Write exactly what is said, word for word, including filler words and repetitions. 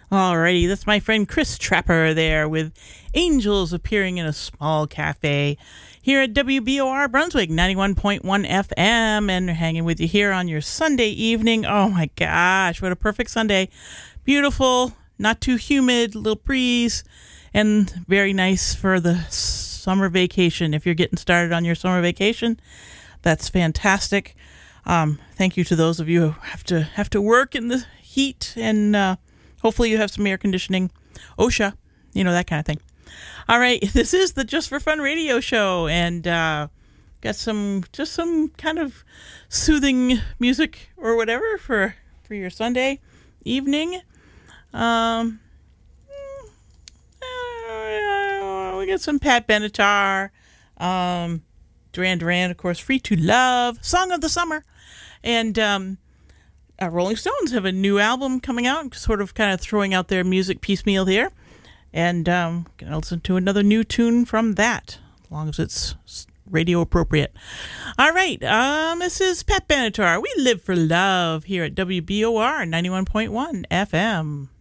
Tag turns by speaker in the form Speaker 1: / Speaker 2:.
Speaker 1: Alrighty, that's my friend Chris Trapper there with Angels Appearing in a Small Cafe here at W B O R Brunswick ninety-one point one F M, and hanging with you here on your Sunday evening. Oh my gosh, what a perfect Sunday. Beautiful, not too humid, little breeze, and very nice for the summer vacation. If you're getting started on your summer vacation, that's fantastic. Um, thank you to those of you who have to have to work in the heat, and uh, hopefully you have some air conditioning, OSHA, you know, that kind of thing. All right, this is the Just for Fun radio show, and uh, got some just some kind of soothing music or whatever for for your Sunday evening. Um, uh, we got some Pat Benatar, um, Duran Duran, of course, Free to Love, Song of the Summer, and um, uh, Rolling Stones have a new album coming out, sort of kind of throwing out their music piecemeal here. And um, gonna listen to another new tune from that, as long as it's radio appropriate. All right, um, this is Pat Benatar. We live for love here at W B O R ninety-one point one F M.